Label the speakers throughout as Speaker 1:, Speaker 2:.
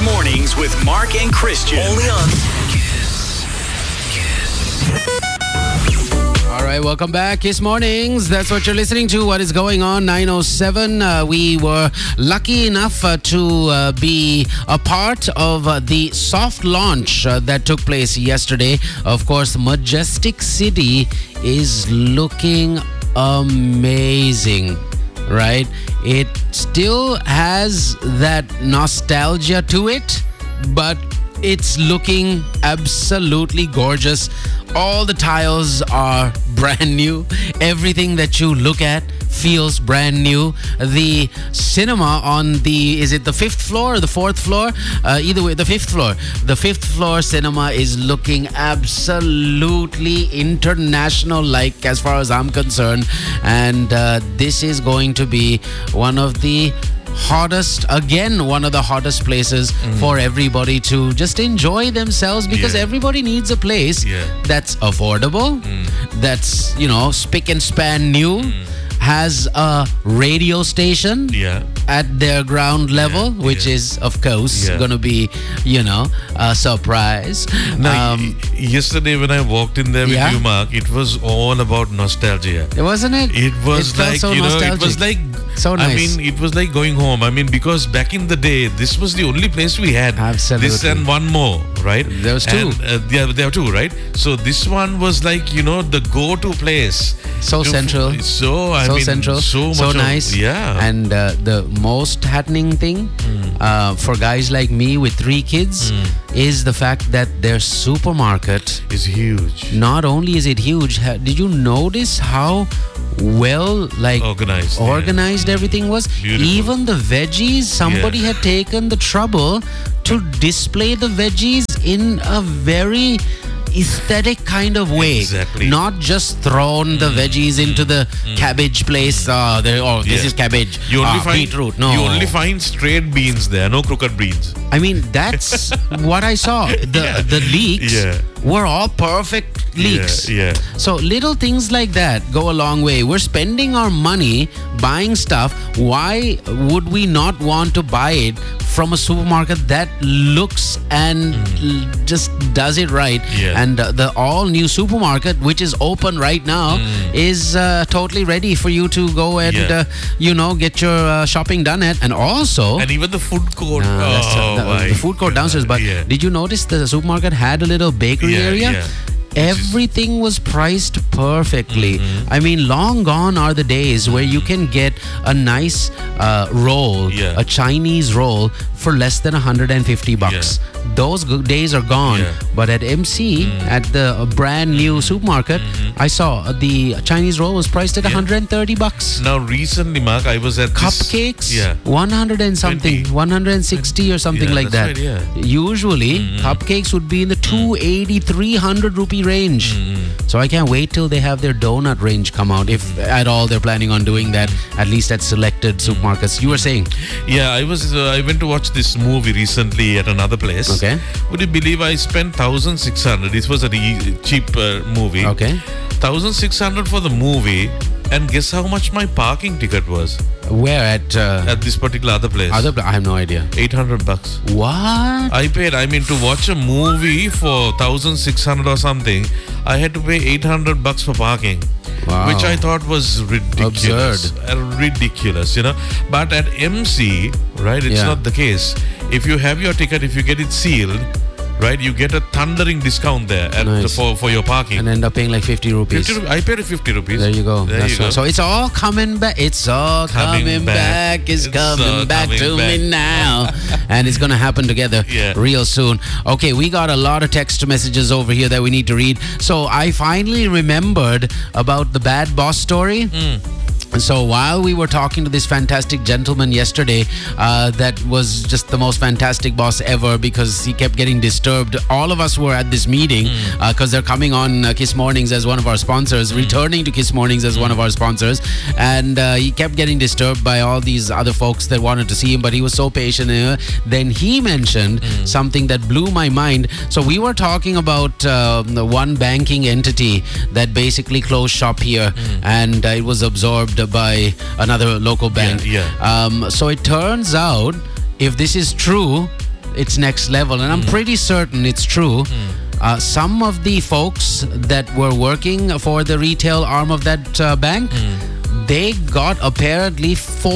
Speaker 1: Mornings with Mark and Christian.
Speaker 2: Only on
Speaker 3: All right, welcome back. Kiss Mornings. That's what you're listening to. What is going on? 9:07. We were lucky enough to be a part of the soft launch that took place yesterday. Of course, Majestic City is looking amazing, right? It still has that nostalgia to it, but it's looking absolutely gorgeous. All the tiles are brand new. Everything that you look at feels brand new. The cinema on is it the fifth floor or the fourth floor? Either way, the fifth floor. The fifth floor cinema is looking absolutely international, like as far as I'm concerned. And this is going to be one of the hottest places for everybody to just enjoy themselves, because everybody needs a place that's affordable, that's, spick and span new, has a radio station at their ground level, which is, of course, going to be, a surprise.
Speaker 4: Now, yesterday when I walked in there with you, Mark, it was all about nostalgia.
Speaker 3: Wasn't it?
Speaker 4: It was
Speaker 3: felt
Speaker 4: like,
Speaker 3: so nostalgic.
Speaker 4: it was like,
Speaker 3: so nice.
Speaker 4: I mean, it was like going home. I mean, because back in the day, this was the only place we had.
Speaker 3: Absolutely.
Speaker 4: This and one more, right?
Speaker 3: There was two.
Speaker 4: And, there were two, right? So this one was like, the go-to place.
Speaker 3: So central.
Speaker 4: So
Speaker 3: central.
Speaker 4: So much
Speaker 3: so nice. And the most happening thing for guys like me with 3 kids is the fact that their supermarket
Speaker 4: is huge.
Speaker 3: Not only is it huge, did you notice how well organized everything was?
Speaker 4: Beautiful.
Speaker 3: Even the veggies, somebody had taken the trouble to display the veggies in a very aesthetic kind of way.
Speaker 4: Exactly.
Speaker 3: Not just thrown the veggies into the cabbage place. This is cabbage.
Speaker 4: You only find
Speaker 3: beetroot. No.
Speaker 4: You only find straight beans there, no crooked beans.
Speaker 3: I mean, that's what I saw. The leeks were all perfect leeks. So little things like that go a long way. We're spending our money buying stuff. Why would we not want to buy it from a supermarket that looks and just does it right? And the all-new supermarket, which is open right now, is totally ready for you to go and, get your shopping done at. And also...
Speaker 4: And even the food court.
Speaker 3: The food court downstairs. But did you notice the supermarket had a little bakery area? Everything was priced perfectly. I mean, long gone are the days where you can get a nice roll, a Chinese roll, for less than $150. Those days are gone. But at MC, at the brand new supermarket, I saw the Chinese roll was priced at $130.
Speaker 4: Now, recently, Mark, I was at
Speaker 3: cupcakes, 100 and something, 160 or something like that.
Speaker 4: Right,
Speaker 3: Usually, cupcakes would be in the 280, 300 rupee range. So I can't wait till they have their donut range come out, if at all they're planning on doing that, at least at selected supermarkets. You were saying?
Speaker 4: Yeah, I went to watch this movie recently at another place.
Speaker 3: Okay.
Speaker 4: Would you believe I spent 1,600? This was a cheap movie.
Speaker 3: Okay.
Speaker 4: 1,600 for the movie, and guess how much my parking ticket was?
Speaker 3: Where at
Speaker 4: this particular other place?
Speaker 3: I have no idea.
Speaker 4: $800.
Speaker 3: What?
Speaker 4: I paid. I mean, to watch a movie for 1,600 or something, I had to pay $800 for parking.
Speaker 3: Wow.
Speaker 4: Which I thought was ridiculous.
Speaker 3: Absurd.
Speaker 4: Ridiculous, But at MC, right, it's not the case. If you have your ticket, if you get it sealed, right, you get a thundering discount there for your parking.
Speaker 3: And end up paying like 50 rupees.
Speaker 4: I paid 50 rupees.
Speaker 3: There you go. So it's all coming back. It's all coming back. It's coming back to me now. And it's going to happen together real soon. Okay, we got a lot of text messages over here that we need to read. So I finally remembered about the bad boss story. So while we were talking to this fantastic gentleman yesterday, that was just the most fantastic boss ever, because he kept getting disturbed. All of us were at this meeting because they're coming on Kiss Mornings as one of our sponsors, returning to Kiss Mornings as one of our sponsors. And he kept getting disturbed by all these other folks that wanted to see him, but he was so patient. Then he mentioned something that blew my mind. So we were talking about one banking entity that basically closed shop here, and it was absorbed by another local bank. So it turns out, if this is true, it's next level. And I'm pretty certain it's true. Some of the folks that were working for the retail arm of that bank, they got apparently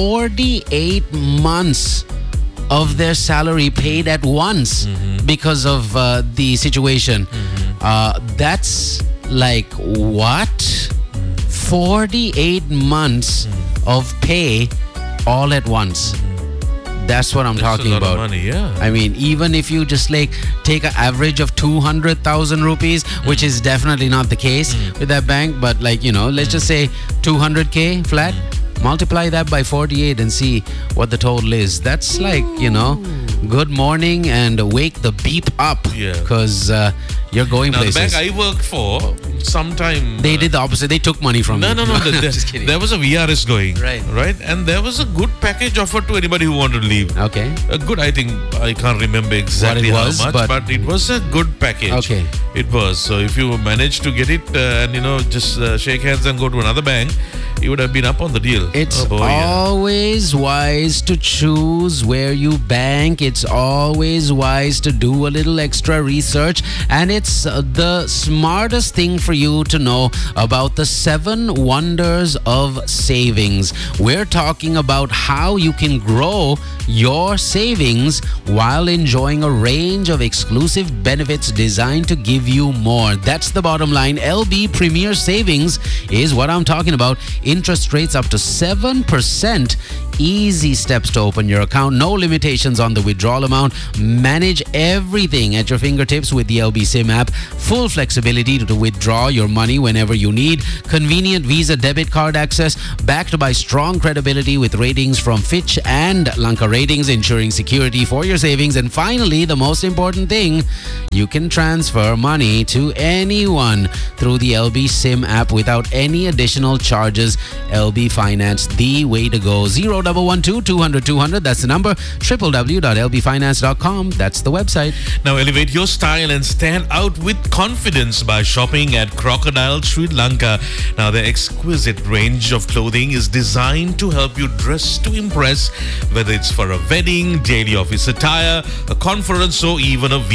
Speaker 3: 48 months of their salary paid at once because of the situation. That's like what? 48 months of pay all at once. That's what I'm talking about.
Speaker 4: That's a lot of money, yeah.
Speaker 3: I mean, even if you just like take an average of 200,000 rupees, which is definitely not the case with that bank, but like, you know, let's just say 200K flat, multiply that by 48 and see what the total is. That's like, you know, good morning and wake the beep up.
Speaker 4: Yeah.
Speaker 3: Because you're going
Speaker 4: now,
Speaker 3: places.
Speaker 4: The bank I worked for, sometime...
Speaker 3: They did the opposite. They took money from
Speaker 4: No.
Speaker 3: Just kidding.
Speaker 4: There was a VRS going.
Speaker 3: Right.
Speaker 4: And there was a good package offered to anybody who wanted to leave.
Speaker 3: Okay.
Speaker 4: A good, I think, I can't remember exactly
Speaker 3: what it was,
Speaker 4: how much, but it was a good package.
Speaker 3: Okay.
Speaker 4: It was. So if you managed to get it and, you know, just shake hands and go to another bank, you would have been up on the deal.
Speaker 3: It's always wise to choose where you bank. It's always wise to do a little extra research. And it's the smartest thing for you to know about the 7 wonders of savings. We're talking about how you can grow your savings while enjoying a range of exclusive benefits designed to give you more. That's the bottom line. LB Premier Savings is what I'm talking about. Interest rates up to 7%. Easy steps to open your account. No limitations on the withdrawal amount. Manage everything at your fingertips with the LB SIM app. Full flexibility to withdraw your money whenever you need. Convenient Visa debit card access backed by strong credibility with ratings from Fitch and Lanka Ratings, ensuring security for your savings. And finally, the most important thing, you can transfer money to anyone through the LB SIM app without any additional charges. LB Finance, the way to go. 0112 200 200. That's the number. www.lbfinance.com. That's the website.
Speaker 4: Now elevate your style and stand out with confidence by shopping at Crocodile Sri Lanka. Now their exquisite range of clothing is designed to help you dress to impress, whether it's for a wedding, daily office attire, a conference, or even a